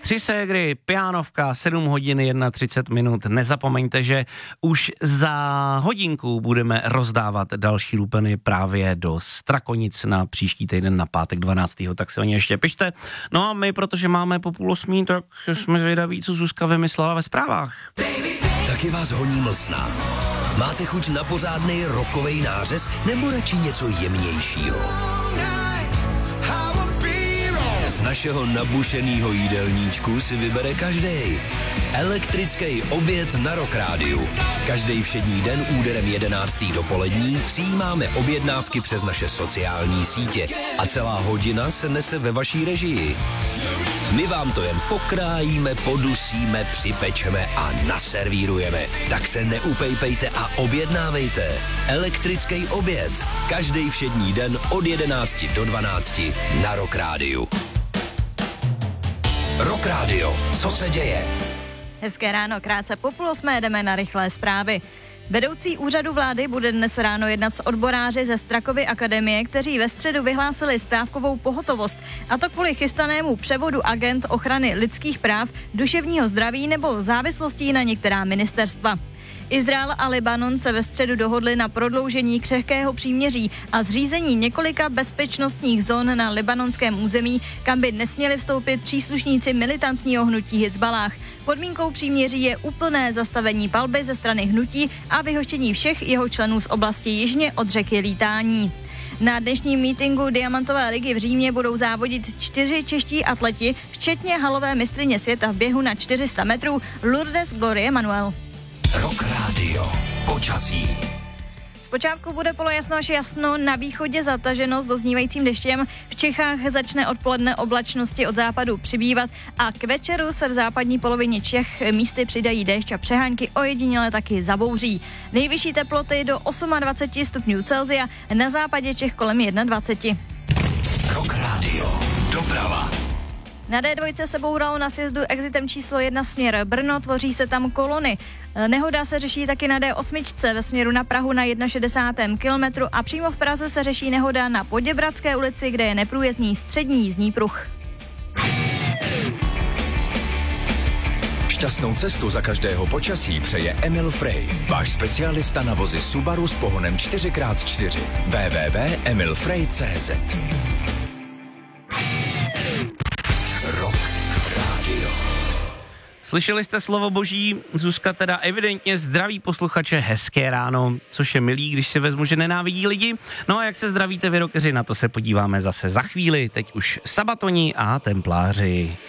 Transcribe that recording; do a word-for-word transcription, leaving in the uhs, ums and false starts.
Tři ségry, pianovka, sedm hodin třicet jedna minut. Nezapomeňte, že už za hodinku budeme rozdávat další lupeny právě do Strakonic na příští týden na pátek dvanáctého Tak se o ně ještě pište. No a my, protože máme po půl osmí, tak jsme zvědaví, co Zuzka vymyslela ve zprávách. Taky vás honí mlsná. Máte chuť na pořádnej rockovej nářez nebo radši něco jemnějšího? Z našeho nabušenýho jídelníčku si vybere každej. Elektrický oběd na Rock Rádiu. Každý všední den úderem jedenáctý dopolední přijímáme objednávky přes naše sociální sítě a celá hodina se nese ve vaší režii. My vám to jen pokrájíme, podusíme, připečeme a naservírujeme. Tak se neupejpejte a objednávejte. Elektrický oběd. Každý všední den od jedenácti do dvanácti na Rock Rádiu. Rock Radio. Co se děje? Hezké ráno, krátce po půl osmé jdeme na rychlé zprávy. Vedoucí úřadu vlády bude dnes ráno jednat s odboráři ze Strakovy akademie, kteří ve středu vyhlásili stávkovou pohotovost, a to kvůli chystanému převodu agent ochrany lidských práv, duševního zdraví nebo závislostí na některá ministerstva. Izrael a Libanon se ve středu dohodli na prodloužení křehkého příměří a zřízení několika bezpečnostních zón na libanonském území, kam by nesměli vstoupit příslušníci militantního hnutí Hizballáh. Podmínkou příměří je úplné zastavení palby ze strany hnutí a vyhoštění všech jeho členů z oblasti jižně od řeky Lítání. Na dnešním mítinku Diamantové ligy v Římě budou závodit čtyři čeští atleti, včetně halové mistryně světa v běhu na čtyři sta metrů Lourdes Glorie Manuel. Rock Radio. Počasí. Zpočátku bude polojasno až jasno, na východě zataženo s doznívajícím deštěm, v Čechách začne odpoledne oblačnosti od západu přibývat a k večeru se v západní polovině Čech místy přidají déšť a přehánky ojediněle taky zabouří. Nejvyšší teploty do dvacet osm stupňů Celsia, na západě Čech kolem dvacet jedna. Rock Radio. Doprava. Na dé dva se bouralo na sjezdu exitem číslo jedna směr Brno, tvoří se tam kolony. Nehoda se řeší taky na dé osm ve směru na Prahu na šedesátém prvním kilometru a přímo v Praze se řeší nehoda na Poděbradské ulici, kde je neprůjezdný střední jízdní pruh. Šťastnou cestu za každého počasí přeje Emil Frey, váš specialista na vozy Subaru s pohonem čtyři krát čtyři. w w w tečka emil frey tečka cé zet. Slyšeli jste slovo boží, Zuzka teda evidentně zdraví posluchače, hezké ráno, což je milý, když si vezmu, že nenávidí lidi. No a jak se zdravíte vy rockeři, na to se podíváme zase za chvíli, teď už Sabatoni a Templáři.